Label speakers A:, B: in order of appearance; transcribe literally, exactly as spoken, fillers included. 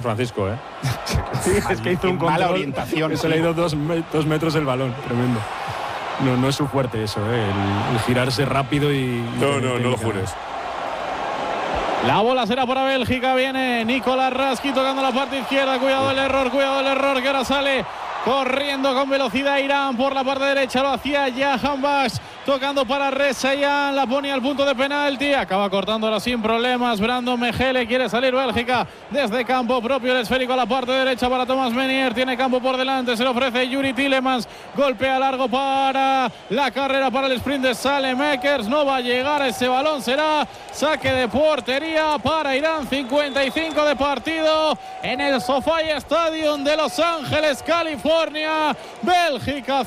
A: Francisco, ¿eh?
B: Sí, es que hizo un control.
A: Mala orientación.
B: Se le ha ido dos, dos metros el balón, tremendo. No, no es su fuerte eso, ¿eh? el, el girarse rápido y...
C: No, no, no lo jures.
D: La bola será para Bélgica, viene Nicolás Raski tocando la parte izquierda, cuidado el error, cuidado el error, que ahora sale corriendo con velocidad Irán por la parte derecha, lo hacía Jahan Bash, tocando para Rezayan, la ponía al punto de penalti, acaba cortándola sin problemas, Brandon Mejele, quiere salir Bélgica desde campo propio, el esférico a la parte derecha para Thomas Menier, tiene campo por delante, se lo ofrece Yuri Tillemans, golpea largo para la carrera, para el sprint de Saelemaekers, no va a llegar a ese balón, será saque de portería para Irán, cincuenta y cinco de partido en el SoFi Stadium de Los Ángeles, California. Bélgica